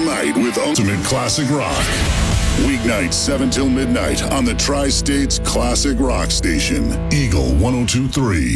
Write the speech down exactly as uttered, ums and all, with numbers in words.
night with Ultimate Classic Rock. Weeknights seven till midnight on the Tri-States Classic Rock Station, Eagle one oh two point three.